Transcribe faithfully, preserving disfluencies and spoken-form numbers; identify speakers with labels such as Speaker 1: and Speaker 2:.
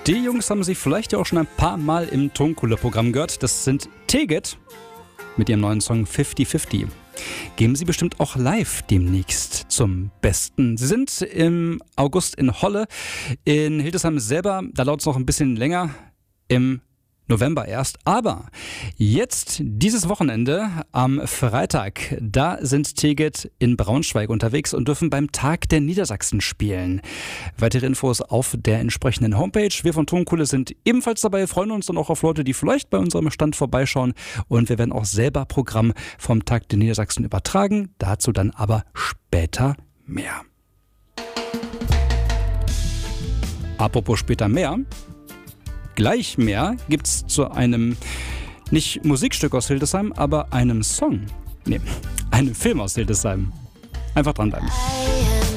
Speaker 1: Die Jungs haben Sie vielleicht ja auch schon ein paar Mal im Tonkohle-Programm gehört. Das sind Teget mit ihrem neuen Song fifty fifty. Geben Sie bestimmt auch live demnächst zum Besten. Sie sind im August in Holle, in Hildesheim selber, da dauert es noch ein bisschen länger, im November erst. Aber jetzt, dieses Wochenende, am Freitag, da sind Teget in Braunschweig unterwegs und dürfen beim Tag der Niedersachsen spielen. Weitere Infos auf der entsprechenden Homepage. Wir von Tonkohle sind ebenfalls dabei, freuen uns dann auch auf Leute, die vielleicht bei unserem Stand vorbeischauen. Und wir werden auch selber Programm vom Tag der Niedersachsen übertragen. Dazu dann aber später mehr. Apropos später mehr. Gleich mehr gibt's zu einem, nicht Musikstück aus Hildesheim, aber einem Song. Nee, einem Film aus Hildesheim. Einfach dranbleiben.